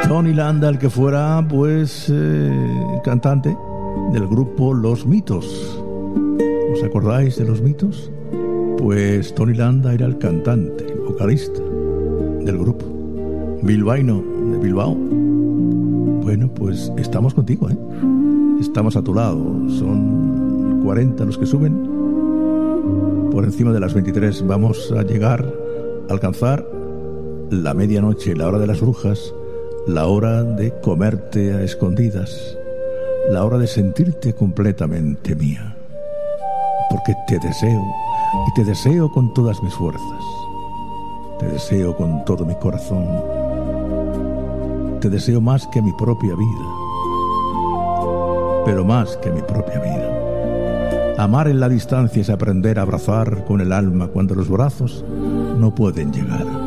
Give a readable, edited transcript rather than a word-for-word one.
Tony Landa, el que fuera, pues, cantante del grupo Los Mitos. ¿Os acordáis de Los Mitos? Pues Tony Landa era el cantante, el vocalista del grupo. Bilbaíno, de Bilbao. Bueno, pues estamos contigo, ¿eh? Estamos a tu lado. Son 40 los que suben. Por encima de las 23 vamos a llegar, a alcanzar la medianoche, la hora de las brujas, la hora de comerte a escondidas, la hora de sentirte completamente mía. Porque te deseo, y te deseo con todas mis fuerzas. Te deseo con todo mi corazón. Te deseo más que mi propia vida. Pero más que mi propia vida. Amar en la distancia es aprender a abrazar con el alma cuando los brazos no pueden llegar.